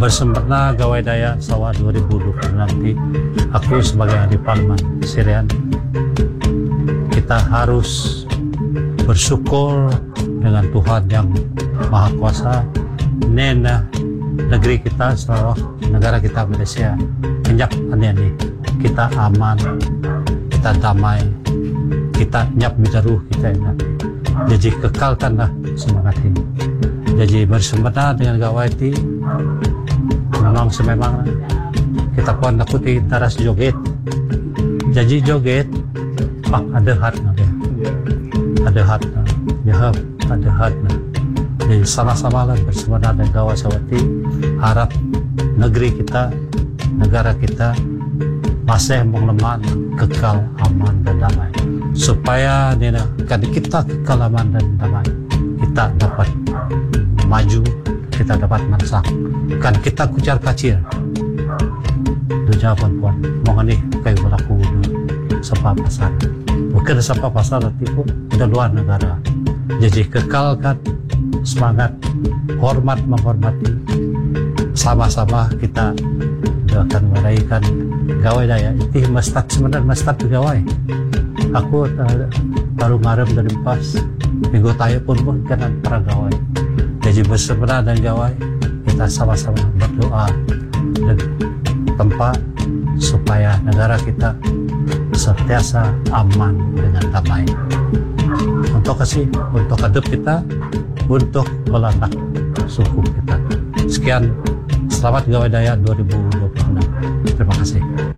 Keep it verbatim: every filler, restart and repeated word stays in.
Bersempena Gawai Daya Sawah dua ribu dua puluh nanti, aku sebagai Adi Parman Sirian, kita harus bersyukur dengan Tuhan yang Maha Kuasa. Nena negeri kita Sarawak, negara kita Malaysia, kenyak ani-ani kita aman, kita damai, kita nyap bidaruh kita enak. Jadi kekalkanlah semangat ini. Jadi bersempena dengan Gawai ti, memang sememang kita pun nakuti taras joget. Jadi joget, pak ada hat nanti, ada hat, ya ada hat. Jadi sama-sama lah bersempena dengan Gawai Sawati, harap negeri kita, negara kita masih mengeman, kekal aman dan damai. Supaya nina, kan kita kekal aman dan damai, kita dapat maju, kita dapat meresah. Kan kita kucar kacir. Dunia puan-puan, mengenai kayak berlaku sampai pasar. Bukan sampai pasar, tapi pun udah luar negara. Jadi kekalkan semangat, hormat menghormati, sama-sama kita akan meraihkan Gawai Daya. Itu mestad sebenarnya mestad Gawai. Aku uh, baru ngarep dari pas minggu tayo pun pun kena para Gawai. Jadi bersempena dan Gawai, kita sama-sama berdoa dan tempat supaya negara kita sentiasa aman dengan damai. Untuk kasih, untuk hidup kita, untuk melanak suku kita. Sekian, selamat Gawai Daya dua ribu dua puluh enam. Terima kasih.